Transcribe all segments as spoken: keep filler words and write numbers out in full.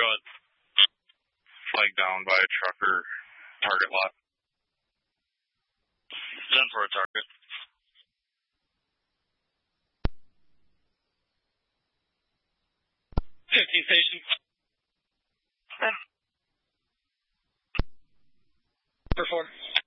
Good. Flag down by a trucker target lot. ten for a target. fifteen station. ten. For four.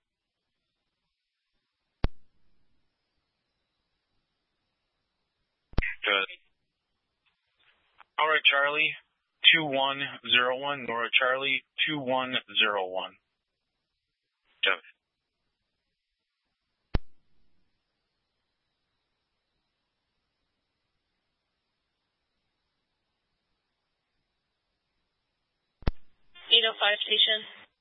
Good. All right, Charlie. two one zero one. Nora Charlie. two one zero one. Good. eight oh five station.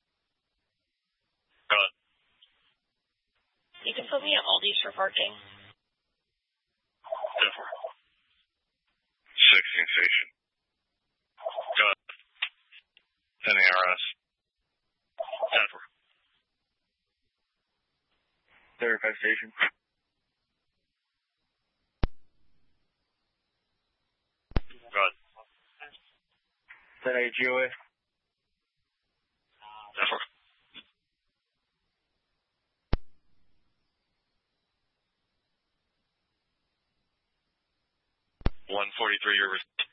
Good. You can put me at Aldi's for parking. ten for. sixteen station. Good. ten A R S. ten for. thirty-five station. Good. ten A G O A. ten for. one forty-three, your receipt.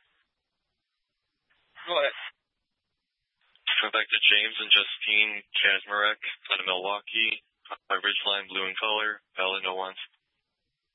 Go ahead. Come back to James and Justine Kazmarek out of Milwaukee. My Ridgeline blue in color. Valid no ones.